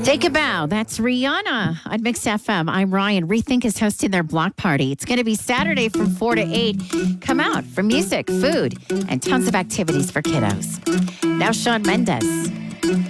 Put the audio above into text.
Take a bow. That's Rihanna on Mix FM. I'm Ryan. Rethink is hosting their block party. It's going to be Saturday from 4 to 8. Come out for music, food, and tons of activities for kiddos. Now, Shawn Mendes.